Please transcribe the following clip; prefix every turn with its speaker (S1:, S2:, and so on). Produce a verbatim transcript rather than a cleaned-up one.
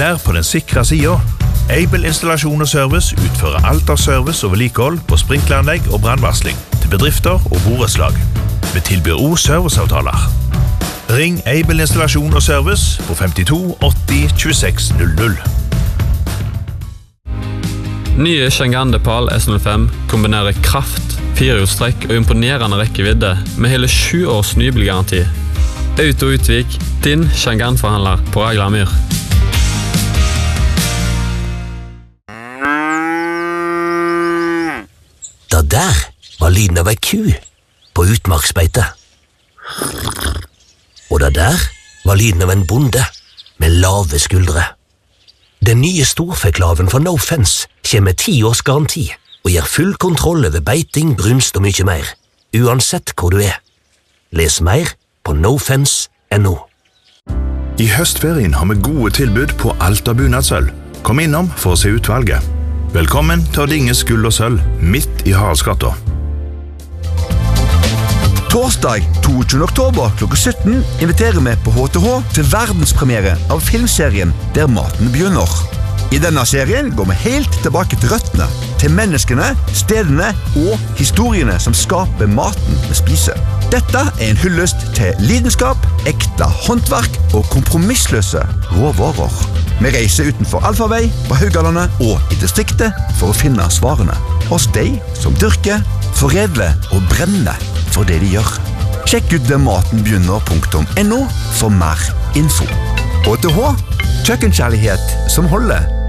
S1: Vær på den sikre siden. Aibel installasjon og service utfører alt av service og vedlikehold på sprinkleranlegg og brandvarsling til bedrifter og borettslag. Vi tilbyr også serviceavtaler. Ring Aibel installasjon og service på femtito åtti tjueseks null null.
S2: Nye Chang'an Depal S null fem kombinerer kraft, firehjulstrekk og imponerende rekkevidde med hele sju års nybilgaranti. Auto Utvik, din Chang'an-forhandler på Aglamyr.
S3: Da der var lyden av ei ku på utmarksbeite. Og da der var lyden av en bonde med lave skuldre. Den nye storfeklaven fra No Fence kommer med ti års garanti og gir full kontroll over beiting, brunst og mye mer, uansett hvor du er. Les mer på nofence punktum no.
S1: I høstferien har vi gode tilbud på alt av bunadssølv. Kom innom for å se utvalget. Velkommen til Dinges gull og sølv, midt i Haraldsgata.
S4: Torsdag toogtyvende oktober klokka sytten inviterer vi på H T H til verdenspremiere av filmserien Der maten begynner. I denne serien går vi helt tilbake til røttene, til menneskene, stedene og historiene som skaper maten vi spiser. Dette er en hyllest til lidenskap, ekte håndverk og kompromissløse råvarer. Vi reiser utenfor Alfavei, på Haugalandet og i distriktet for å finne svarene hos de som dyrker, foredler og brenner for det de gjør. Sjekk ut dermatenbegynner punktum no for mer info. H T H, kjøkkenkjærlighet som holder.